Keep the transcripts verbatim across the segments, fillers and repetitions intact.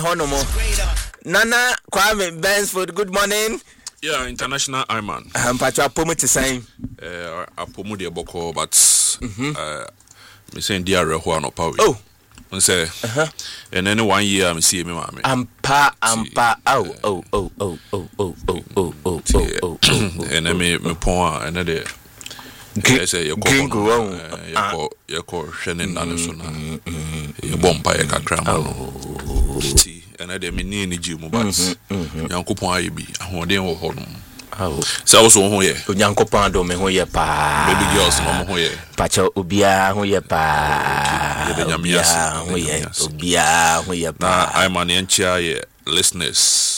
Honomo Nana Kwame Bensford, good morning. Yeah, international Ironman. I'm Patrick Apomu to say. Uh, Apomu de Boko, but uh, me saying dear Rehuano Power. Oh, and say, uh-huh. And then one year I'm seeing me, mammy. I'm pa, I'm pa. Oh, oh, oh, oh, oh, oh, oh, oh, oh, oh, oh. And then me, me point another. I say you go, you go, you go. Shannon Anderson, you bomb by a cram. And I didn't mean any gym, but Yanko Paibi, I want them hold them. So, so, here, Yanko Pando, me, who ye pa, baby girls, no more here. Pacho Ubia, who ye pa, Yamia, who ye, Ubia, who ye pa. I'm an entire listeners,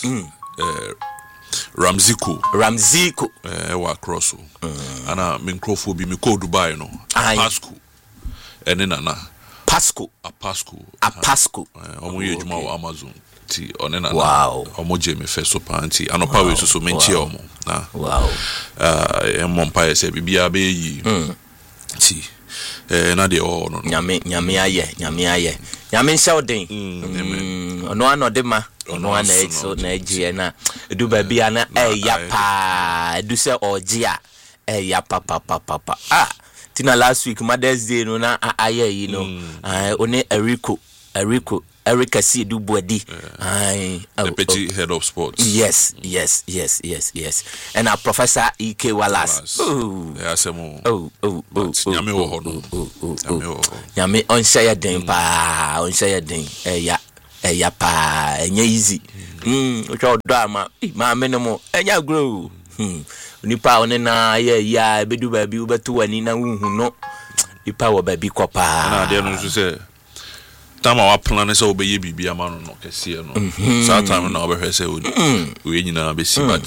Ramziku, Ramziku, eh, wa crosso, and I mean, Crawford, me call Dubai, no, Pasco, and then Anna. Pasco, a Pasco, a Pasco. Omo ye juma wa Amazon ti onena. Wow. Omo je me first panti. Anopa we so so menchi omo. Na. Wow. Ah, e mo mpa ye se bibia be yi. Ti. Eh na de o no. Nyame nyame aye, nyame aye. Nyame nhyɛ odin. Mm. Ono ano de ma. Ono ana exo na egie na. Edu ba bia na eh ya pa. Edu se ogie a eh ya pa pa pa pa. Ah. Tina last week Mother's Day no na aye you know ah one Eriko Eriko Erika si du body ai the petty head of sports. Yes yes yes yes yes and our Professor E K Wallace. Oh yeah semo oh oh oh nyame wo ho no nyame wo nyame on share den pa on share den eh ya eh ya pa enye easy mm o twa do ama ma me no mo enya grow hmm nipa one na ya ya ebedu ba bi ubeto wani na wuhu no nipa wo ba bi kopa na de no so say tama wa plan say obeye bibia ma no no kese no so time na obehwe say we nyina be si but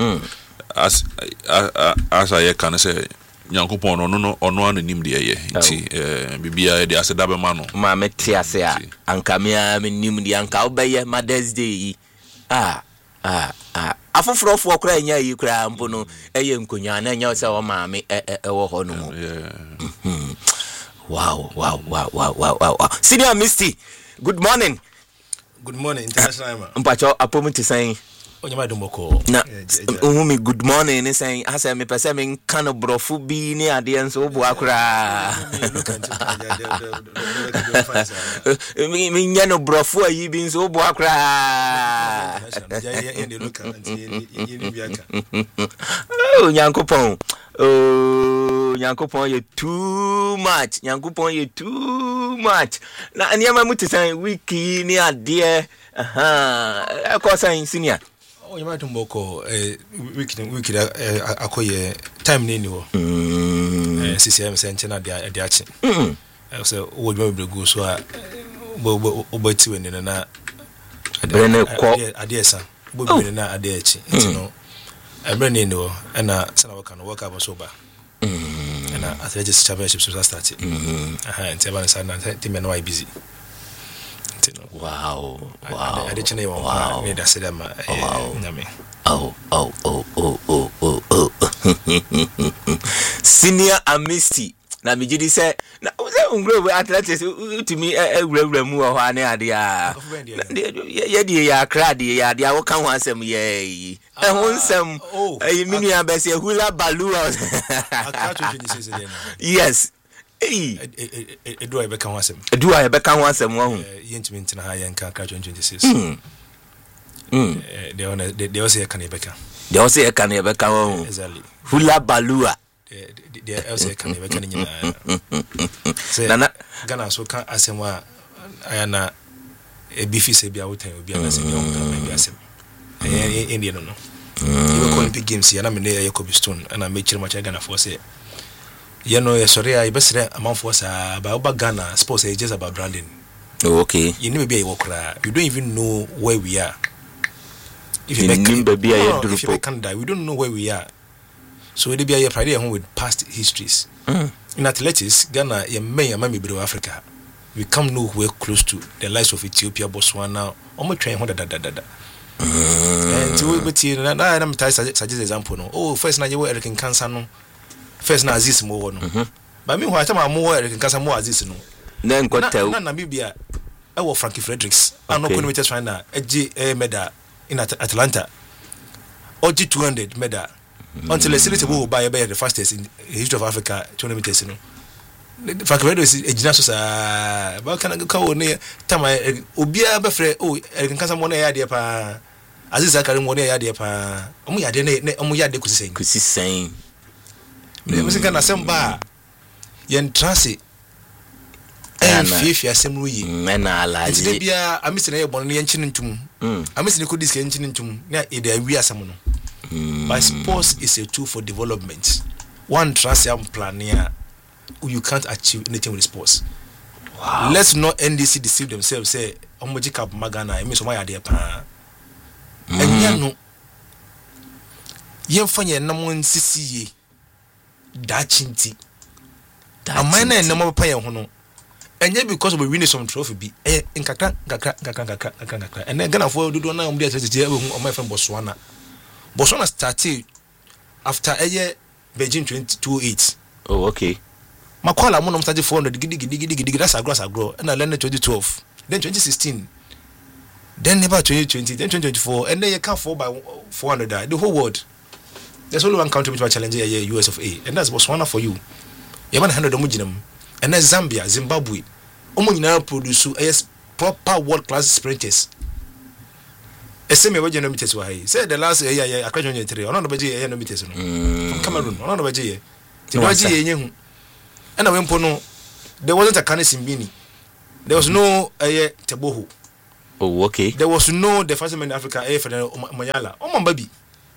as as I can say Nyankopon no no ono anonim de ye nti eh bibia de aseda be ma no ma meti ase a anka me a menim de anka obeye Mother's Day ah ah ah afoforo fo kura nya yi kura mpo no eye nkonya na nya se o maame e wo ho no mo wow wow wow wow wow wow Senior Misty, good morning. Good morning international man. Mpacho Apomu ti saying onyama domoko na uhumi good morning ni saying asa me pese me kan brofu bi ni ade enso bo akura mi mi nya no brofu ayi bi enso bo akura oh Nyankopon oh Nyankopon you too much Nyankopon you too much na anyama muti saying wiki ni ade aha e ko saying senior oh you might mboko eh wiki wiki akoye time ni ni ho eh C C M senche na dia dia achi mm eh so wo dwa bregu so a bo bo ti weni na brene ko adesa bo bi na ade achi ntino ebre ni ni ho na sana waka no waka so ba mm na athletics championship so start mm aha nteba na sana team na why busy. Wow, wow. I didn't know wow. I said them. Wow. Oh, oh, oh, oh, oh, oh, oh. Senior Misty. Na mi jidi say na say ungro athletics to me ewura mu ho ane ade a. Ye de ya kra de ya de a wo kan ho asem ye. E ho nsem. Eh mi nua be say hula balua. Yes. Hey, edu aye beka ho asem. Edu aye beka ho asem wo hu. Yentimi ntina ha yanka ka twenty twenty-six. Mm. Mm. Eh de ona de also ye kan ye beka. De also ye kan ye beka wo hu. Exactly. Hula balua. De de also ye kan ye beka nyina. Nana Ghana so kan asem a ayana e bifi se bia wotan obi ana se bia wotan bia asem. Eh India no no. You go Olympic Games ya na me na ye Kobe Stone ana me chire macha Ghana for say you know, sorry, I best amount for us about Ghana. Sports is just about branding. Oh, okay. You never be a worker. You don't even know where we are. If you make Canada, we don't know where we are. So it be a pride home with past histories. Mm. In athletics, Ghana, you may and maybe Africa. We come nowhere close to the likes of Ethiopia, Botswana. Almost trying da da da da. And to be and I'm suggest example. No, oh, first now you were Eric Cancer. No. First na Aziz mo no. But me who I tell my more Eric Kasa mo Aziz no. Na nkotel. Na Namibia ɛwɔ Frankie Fredericks ano okay. Kilometers final ɛgye ɛyɛ medal in At- Atlanta ɔgye two hundred medal mm. until the series will buy the fastest in the history of Africa two hundred meters you know Frankie Fredericks ɛgyina so saa ba kana ka wɔ ne tama obiara bɛfrɛ o ɛkansa mo na ɛyɛ adeɛ paa Aziz Zakari mo na ɛyɛ adeɛ paa ɔmo yɛ adeɛ ne ɔmo yɛ adeɛ kusi sɛn kusi sɛn me se kana sɛmba yɛn trase ɛn fiefie asɛm no yi ɛna alaje nti bia amisi na yɛ bɔn ne yɛn kyene ntum amisi ne ko disk yɛn kyene ntum na ɛde awi asɛm no but sports is a tool for development one trase am plania you can't achieve anything with sports. Wow. Let's not N D C deceive themselves say omoji cap magana e mean so my ade pa enya no yemfa ye nam nsisiye da chinti amana enam papa ye ho no enya because we win some trophy bi eh nkakra nkakra nkakra nkakra nkakra and then Ghana for do na omdi atete e hu o my friend Botswana Botswana started after a year Beijing twenty twenty-eight. Oh okay. Makwala mo no started four hundred gidi gidi gidi gidi that's agro agro and I learned twenty twelve then twenty sixteen then never twenty twenty then twenty twenty-four and then you can't fall by four hundred the whole world there's only one country which will challenge a U S of A and that's Botswana for you you one hundred omujinam and then Zambia Zimbabwe omo nyina produce a proper world class sprinters eseme we general meters wa hai say the last year year akwa twenty-three ono no beje year no meters no from Cameroon ono no beje year ti beje year nyehu and when pono there wasn't a canis in Bini. There was no uh, Teboho. Oh, okay. There was no the first man in Africa, eh, for the Mayala. Oh, my baby.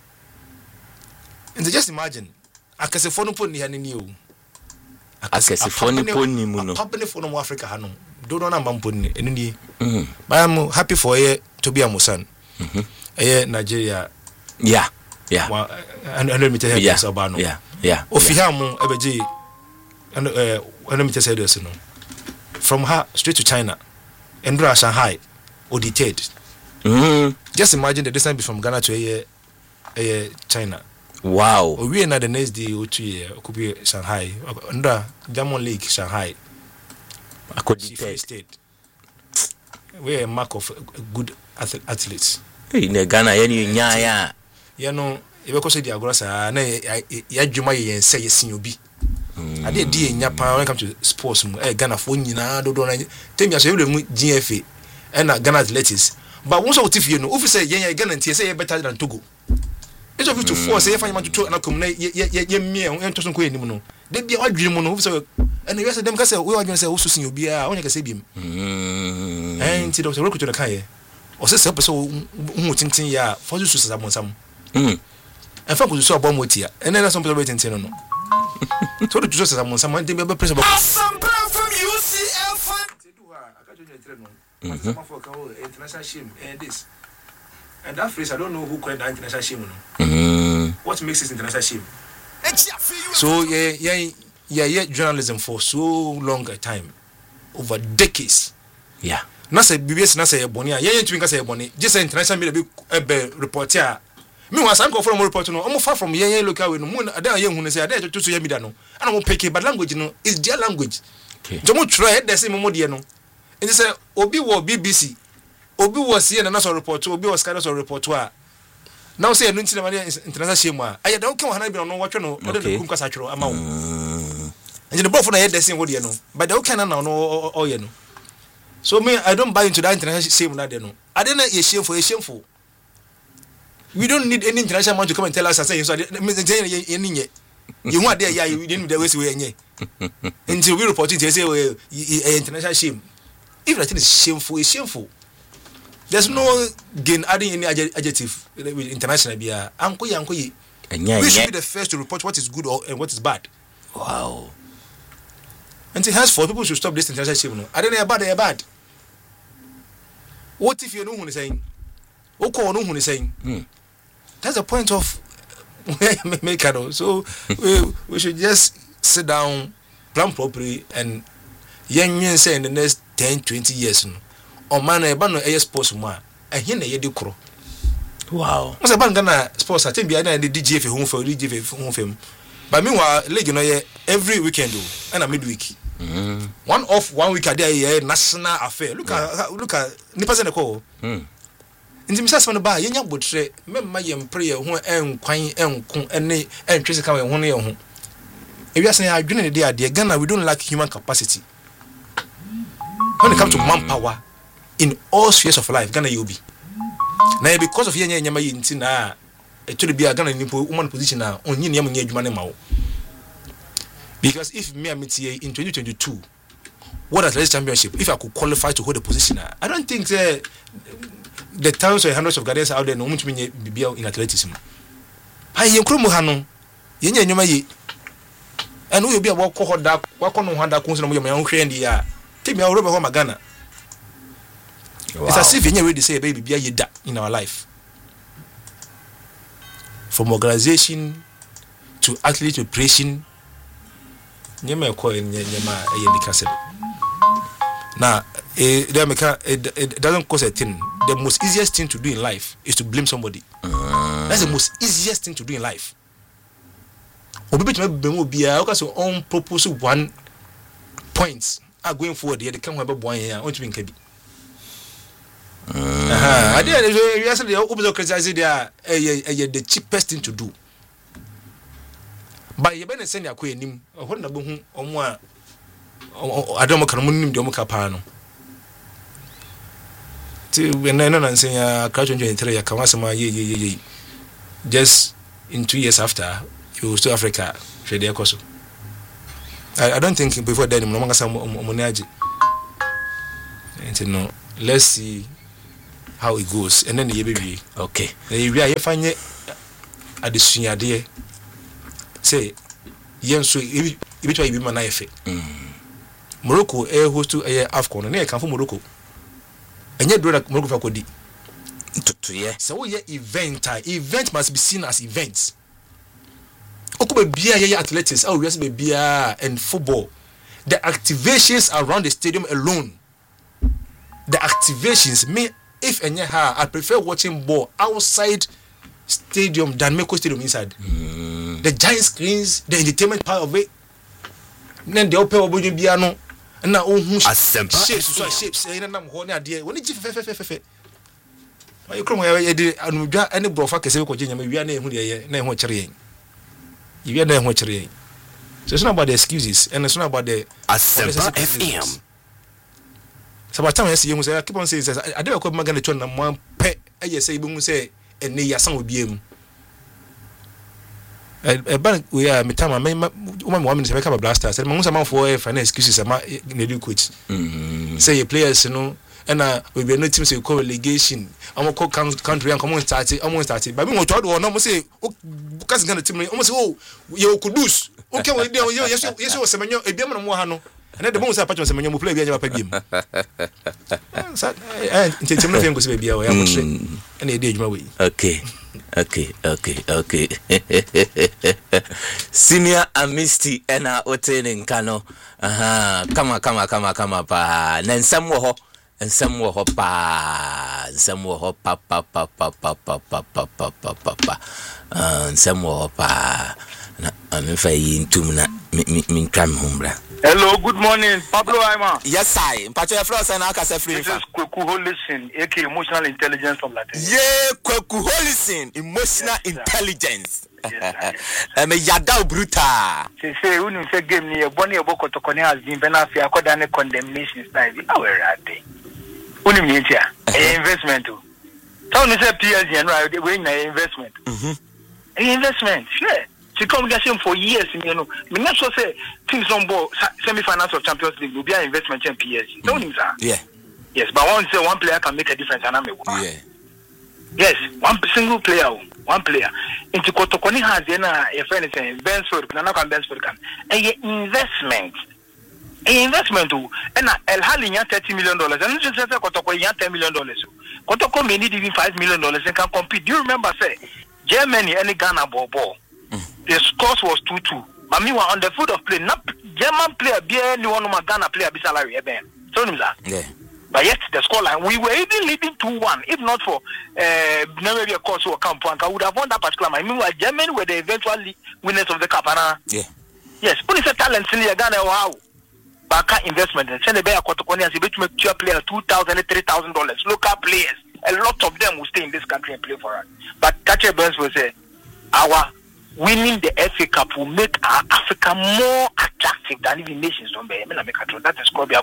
And just imagine, I can say phone upon the new. I can say phone upon you, Muno. Company for no Africa, Hano. Don't know I'm putting it in the. But I'm happy for a to be a Musan. Eh, Nigeria. Yeah, yeah. And let me tell you, Sabano. Yeah, yeah. Ofihamu, Ebeji. And uh, let me tell you this, you know, from her straight to China, and Shanghai, or detained. Mm-hmm. Just imagine the distance from Ghana to a, a China. Wow. We are not the next day or two year, could be Shanghai, under Diamond League, Shanghai. I could detained. State. We are a mark of good athletes. In Ghana, any nya, you know, if I could say the Agrasa, I do my and say yes, you be. I did D in Japan when it comes to sports. Eh, Ghana for Nina, do don't tell me I say G F A and Ghana athletics. But once I if you know, if you say yeah, Ghana and T S A better than Togo. It's of you to force if I want to talk and I come ye ye me and to some queen. No, they be all dream on over. And the rest of them can say, we are going to say, also, you be a only can say him. And to the record to the Kaya or say, so who think ya for you to say some. And fuck you saw bomb with here, and then some people waiting. No. So the just someone someone they be principal some from U C L they do her I got you train no for international shame and this and that phrase I don't know who called that international shame no what makes it international shame so yeah yeah yeah yeah journalism for so long a time over decades yeah na say B B S na say boni ya yeah ntumi ka say boni just international media be report here. Me was uncle from report no I'm far from yen local we no mu ada yen hu say ada to social media no and I'm pick but language no is their language okay jomo try dey say mo de no it say obi wo B B C obi wo C N N national report obi wo Sky national report a now say no ntina ma international shame a aye da okay wana bi no watwe no o de kum kasa twero ama wo and the both na dey say wo de no but the okay na no o ye no so me I don't buy into that international shame na de no I dey na ye shameful ye shameful. We don't need any international man to come and tell us. I say, so you want there, yeah, you didn't the way we are until we report it. They say, international shame. If that thing is shameful, it's shameful. There's no gain adding any adjective with international beer. Uncle, uncle, we should be the first to report what is good or and what is bad. Wow. And it has for people should stop this international shame. No, I don't know about they are bad. What if you know who is saying? Oko no who is saying? That's the point of Mekano. So we, we should just sit down, plan properly, and young men say in the next ten, twenty years, no, or man, a ban of sports, man, and here they do crow. Wow. What's a band gonna sports? I think behind the D J F home for D J F home film. But meanwhile, league you know yeah, every weekend do and a midweek. Mm. One off one week a day yeah, national affair. Look yeah. at look at nipas na call. Mm. Nti misa so no ba yenya botre memma yem prayer ho enkwan enko ene entwese ka we ho ne ye ho. Ewiase ya adwene ne dia de Ghana we don't lack human capacity. When it comes to manpower in all spheres of life, Ghana you be. Now because of yenya nyama yi nti na it should be a Ghana in woman position na onyi nyama nya adwuma ne ma wo. Because if me am here in twenty twenty-two, what athletics championship, if I could qualify to hold a position, I don't think uh, the thousands or hundreds of Ghanaians out there no much mean be in athleticism. Hi, you krumu hano, yenya nyama yi. And we will be a walk cohort that walk on one that comes from my own friend here. Take me out of home Ghana. Wow. It's as if you already say baby be a da in our life. From organization to athlete to preparation. Nyama ko nyama e cancel. Now, it, it, it doesn't cause a thing. The most easiest thing to do in life is to blame somebody. Uh. That's the most easiest thing to do in life. Obi be be be because on propose one points are going forward here. They come have one here. Want to be nkabi. Aha, I did yesterday. Obi criticize there. Eh, the cheapest thing to do. But you better send your queer name. What na bohu omo a adom kan mo nim de omo ka pa no. Ti we na no na nsen ya crash twenty twenty-three ya kan wasema ye ye ye. Just in two years after you to Africa trade ekoso. I I don't think before then no manga some omonaji. And no, let's see how it goes and then the baby. Okay. Eh we are fanye adesua de say yen so e be try be man na efe. Morocco eh host to eh AFCON na e kan for Morocco. Enye do like Morocco fa kodi. To to yeah. So we event event must be seen as events. Okuba bia ye athletics oh we be bia and football. The activations around the stadium alone. The activations me if enye ha I prefer watching ball outside stadium than Meko Stadium inside. Mm. The giant screens, the entertainment part of it. Then the open obo bia no na ohun shapes so shapes e na nam ho na de woni ji fe fe fe fe. Why krom ya de anudwa ene brofa kese ko je nyama wi na ehun de ye na ehun kire yen. You na ehun kire yen. So it's not about the excuses and it's not about the Asempa F M. So by time I see you say I keep on saying says I dey ko magana chon na mo pe e say ibu mu say ene yasan obi em. E ban we are metama me woman one minute make blaster say mo sama for e final excuses ama na do coach. Mhm. Say your players you know and uh we be no team say call relegation. Am call country and come on start it almost start it. But me go to do no say because Ghana team almost say oh you Kudus. Okay we dey yes yes we semenyo e bia mo no ha no. And the most I patch semenyo mo play bia nyama pa biem. So eh team no fem go say bia we am try. And e dey adwuma we. Okay. Okay, okay, okay. Senior Amisti ena otene nkano. Aha, kama kama kama kama pa. Na nsem wo ho, nsem wo ho pa. Nsem wo ho pa pa pa pa pa pa pa pa pa pa pa pa. Ah, nsem wo ho pa. Na amefa yi ntum na mi mi ntwa me hombra. Hello, good morning, Pablo Aima. Yes, I. Mpacho Florence and Akase free. This is Kweku Holison, aka Emotional Intelligence from Latin. Yeah, Kweku Holison, Emotional yes, Intelligence. Yes, I mean, Yadao Bruta. Say, say, when you say game near Bonnie Boko to Kone has been Benafi, I call down condemnation style. How are they? What do you mean here? Investment. Tell me, say P S G and right, they're going to investment. Mm-hmm. Investment, sure. She come getting for years, you know. Me not sure say teams on board semi-finals of Champions League will be an investment in P S G. Don't you, sir? Yeah. Yes, but one say one player can make a difference, and I'm a one. Yeah. Yes, one single player, one player. Into Kotokoni has then if anything, Bensford, Nanaka Bensford can a investment. A investment to and El Hali thirty million dollars, and just say Kotoko ten million dollars. Kotoko may need even five million dollars and can compete. Do you remember say Germany any Ghana ball ball? The scores was two two. But meanwhile, on the foot of play, not German player, be anyone of Ghana player, be salary, eh, Ben. So, yeah. But yet the scoreline, we were even leading two one. If not for uh, maybe a course or camp, I would have won that particular match. I mean, Germany were the eventual winners of the cup. Yeah. Yes, put a talent in Ghana. Wow. Baka investment. Send a bear Kotokoni as a bit make two players two thousand, three thousand dollars. Local players. A lot of them will stay in this country and play for us. But Thatcher Burns will say, our winning the F A Cup will make our Africa more attractive than even nations don't be. That is called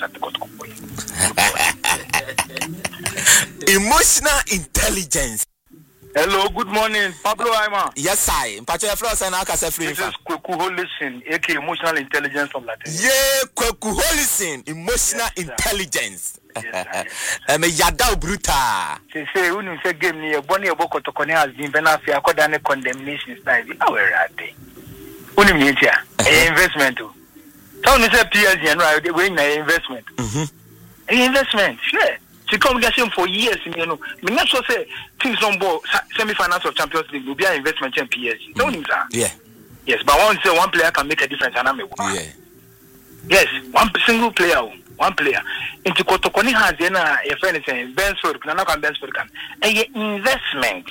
emotional intelligence. Hello, good morning, Pablo Aima. Yes, I. Pacho Floss and Akasa Free. This is Kweku Holison, aka Emotional Intelligence from Latin. Yeah, Kweku Holison, Emotional yes, Intelligence. Yes, I'm a Yadao Bruta. Say, say, when you say game near Bonnie Boko to Kone has been Benafia, Kodane condemnation style. How are they? When you mean here, investment. Tell me, say, P S G and right, they're winning an investment. Mm-hmm. Investment, sure. She come against for years, you know. Me not so say teams on board semi-finals of Champions League will be an investment in P S G. Don't you, sir? Yeah. Yes, but one say one player can make a difference, and I'm a yeah. Yes, one single player, one player. Into Kotokoni has a friend saying Bensford, Nanaka Bensford can a investment.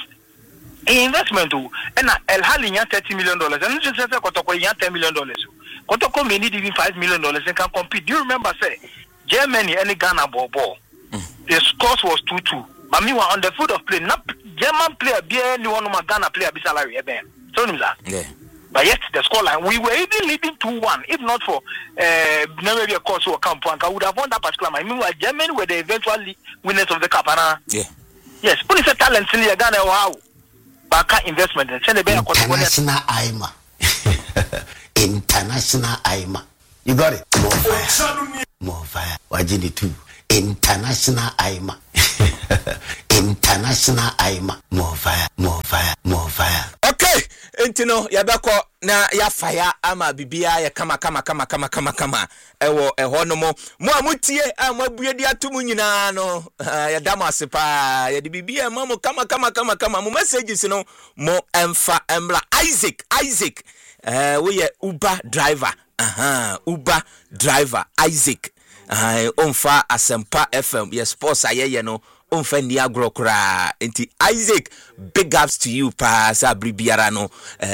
A investment too. And El Hali thirty million dollars, and just say Kotokoni ten million dollars. Kotoko may need even five million dollars and can compete. Do you remember say Germany any Ghana ball ball? The scores was two two. But me were on the foot of play. Not German player, be anyone who Ghana player be salary. So yeah. But yet the scoreline, we were even leading two one. If not for uh, maybe a course or camp, I would have won that particular match. I mean, Germany were the eventual winners of the cup. Yeah. Yes. Put a talent in Ghana. Wow. Baka investment. International I M A. International I M A. You got it. More fire. More fire. Wajini too. International I M A. International I M A. More fire, more fire, more fire. Okay, Intino, Yabako, na ya fire, ama bibia, ya kama, kama, kama, kama, kama, kama, ewo, eho no mo, mwa mutie, mwa buyedi atumu nyina, no, ya dama sepa, ya di bibia, mwa kama, kama, kama, kama, mu messages, no, mo emfa, emla, Isaac, Isaac, uh, we ye Uber driver, aha, Uber driver, Isaac. Ai onfa Asempa F M yes sports ayeye no onfa ni agro kra enti Isaac big ups to you pa sa bribiara no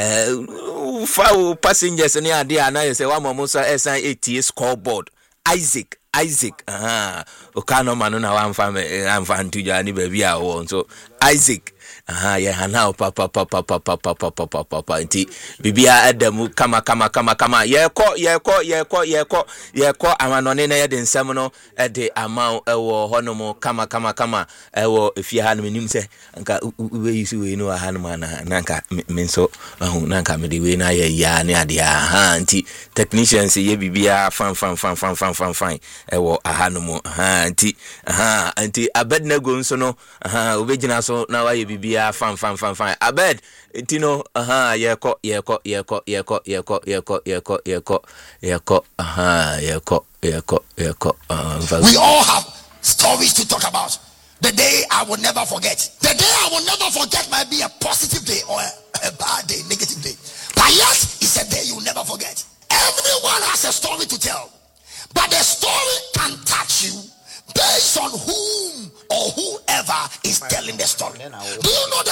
eh fa passengers ni ade ana say wa momosa S I A T scoreboard Isaac Isaac ah o kano manu na wa amfa amfa ntuja ni baby a wo so Isaac aha ye hana pa pa pa pa pa pa pa pa pa pa pa nti bibia adamu kama kama kama kama ye ko ye ko ye ko ye ko ye ko amanone na ye de nsam no e de ama ewo honomo kama kama kama ewo efie ha no menim se nka we yisu we no ha no na nanka menso ahu nanka me de we na ye ya ne ade aha nti technicians ye bibia fan fan fan fan fan fan fan ewo aha no mo aha nti aha nti abednego nso no aha obegina so na wa ye bibia fan fan fan fan abed tino aha yeko yeko yeko yeko yeko yeko yeko yeko yeko aha yeko yeko yeko we all have stories to talk about. The day I will never forget. The day I will never forget might be a positive day or a, a bad day, negative day. But yes, it's a day you will never forget. Everyone has a story to tell, but the story can touch you based on whom or whoever is telling the story. Do you know that